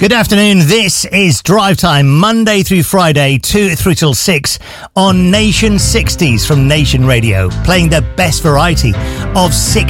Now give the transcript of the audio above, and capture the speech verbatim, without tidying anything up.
Good afternoon. This is Drive Time, Monday through Friday, two through till six on Nation sixties from Nation Radio, playing the best variety of sixties